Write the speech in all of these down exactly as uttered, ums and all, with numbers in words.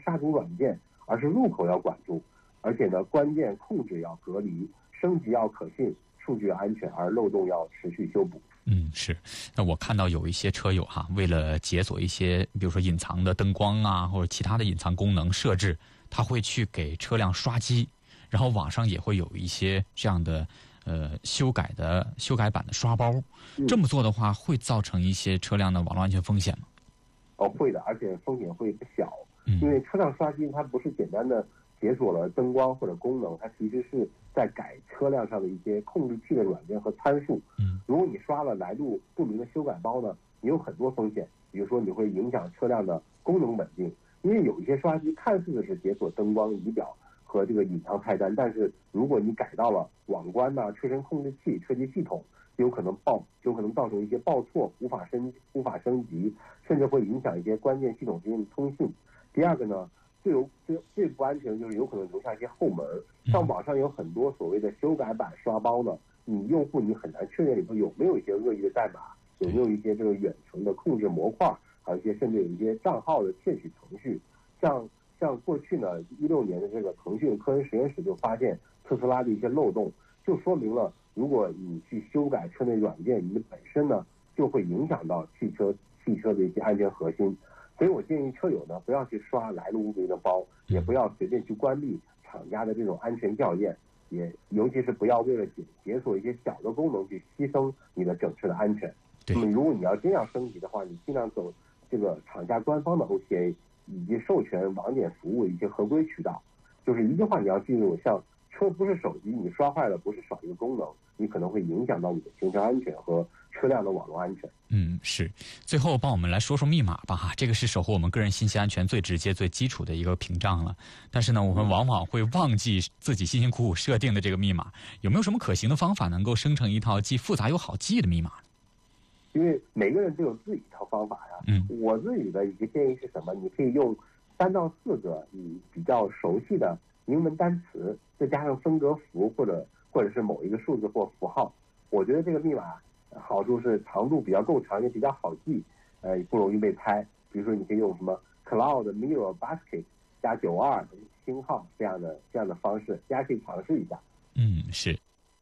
杀毒软件，而是入口要管住，而且呢，关键控制要隔离，升级要可信，数据安全，而漏洞要持续修补。 嗯，是。那我看到有一些车友哈，为了解锁一些，比如说隐藏的灯光啊，或者其他的隐藏功能设置，他会去给车辆刷机，然后网上也会有一些这样的呃修改的修改版的刷包。嗯、这么做的话，会造成一些车辆的网络安全风险吗？ 哦，会的，而且风险会不小。嗯、因为车辆刷机它不是简单的解锁了灯光或者功能，它其实是在改车辆上的一些控制器的软件和参数。嗯，如果你刷了来路不明的修改包呢，你有很多风险，比如说你会影响车辆的功能稳定，因为有一些刷机看似是解锁灯光、仪表和这个隐藏菜单，但是如果你改到了网关呐、啊、车身控制器、车机系统，有可能报有可能造成一些报错，无法升无法升级，甚至会影响一些关键系统之间的通信。第二个呢，最有最最不安全的就是有可能留下一些后门。像网上有很多所谓的修改版刷包呢，你用户你很难确认里头有没有一些恶意的代码，有没有一些这个远程的控制模块，还有一些甚至有一些账号的窃取程序。像像过去呢，一六年的这个腾讯科恩实验室就发现特斯拉的一些漏洞，就说明了如果你去修改车内软件，你本身呢就会影响到汽车汽车的一些安全核心。所以我建议车友呢，不要去刷来路不明的包，也不要随便去关闭厂家的这种安全校验，也尤其是不要为了解解锁一些小的功能去牺牲你的整车的安全。那么如果你要真要升级的话，你尽量走这个厂家官方的 O T A 以及授权网点服务的一些合规渠道。就是一句话你要记住，像车不是手机，你刷坏了不是少一个功能，你可能会影响到你的行车安全和车辆的网络安全。 嗯，是。最后帮我们来说说密码吧哈，这个是守护我们个人信息安全最直接、最基础的一个屏障了。但是呢，我们往往会忘记自己辛辛苦苦设定的这个密码。有没有什么可行的方法能够生成一套既复杂又好记的密码？ 因为每个人都有自己一套方法呀。嗯，我自己的一个建议是什么？你可以用三到四个你比较熟悉的英文单词，再加上分隔符或者或者是某一个数字或符号。我觉得这个密码好处是长度比较够长，也比较好记，呃，不容易被猜。比如说，你可以用什么 Cloud Mirror Basket 加九二星号这样的这样的方式，大家可以尝试一下。 嗯，是。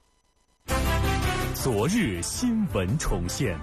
昨日新闻重现，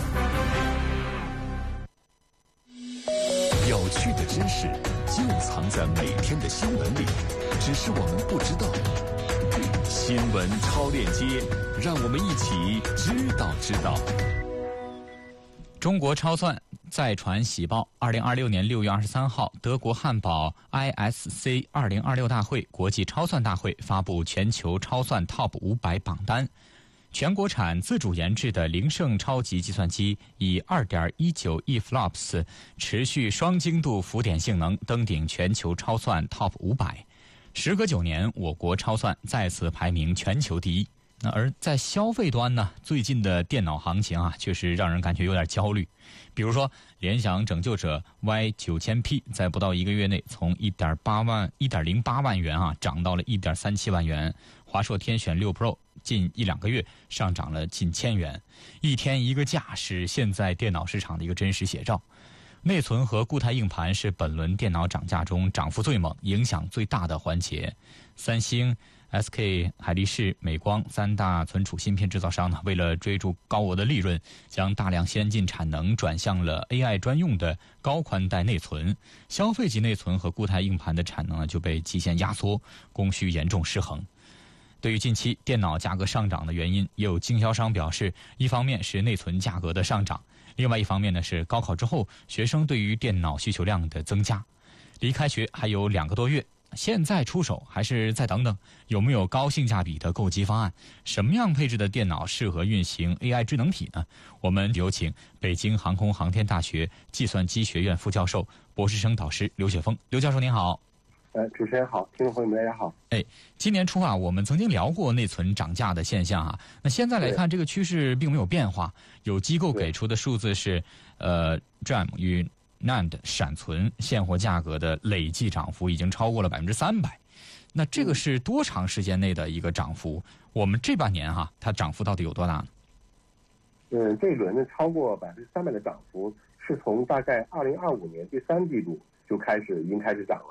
有趣的知识就藏在每天的新闻里，只是我们不知道。新闻超链接，让我们一起知道知道。 中国超算再传喜报，二零二六年六月二十三号，德国汉堡 I S C 二零二六大会国际超算大会发布全球超算 Top 五百榜单。全国产自主研制的凌盛超级计算机以 二点一九亿 flops 持续双精度浮点性能登顶全球超算 Top 五百。时隔九年，我国超算再次排名全球第一。那而在消费端呢，最近的电脑行情啊，确实让人感觉有点焦虑。比如说，联想拯救者 Y 九千 P 在不到一个月内从 一点八万、一点零八万元啊，涨到了 一点三七万元。华硕天选六 Pro 近一两个月上涨了近千元，一天一个价是现在电脑市场的一个真实写照。内存和固态硬盘是本轮电脑涨价中涨幅最猛、影响最大的环节。三星、S K 海力士、美光三大存储芯片制造商呢，为了追逐高额的利润，将大量先进产能转向了 A I 专用的高宽带内存，消费级内存和固态硬盘的产能呢就被极限压缩，供需严重失衡。对于近期电脑价格上涨的原因，也有经销商表示，一方面是内存价格的上涨，另外一方面呢是高考之后学生对于电脑需求量的增加。离开学还有两个多月，现在出手还是再等等？有没有高性价比的购机方案？什么样配置的电脑适合运行 A I 智能体呢？我们有请北京航空航天大学计算机学院副教授、博士生导师刘雪峰。刘教授您好。 呃，主持人好，听众朋友们大家好。 哎，今年初啊，我们曾经聊过内存涨价的现象啊。那现在来看，这个趋势并没有变化。有机构给出的数字是，呃 ，D R A M 与 N A N D 闪存现货价格的累计涨幅已经超过了百分之三百。那这个是多长时间内的一个涨幅？我们这半年哈、啊，它涨幅到底有多大呢？ 嗯，这一轮的超过百分之三百的涨幅，是从大概二零二五年第三季度就开始已经开始涨了。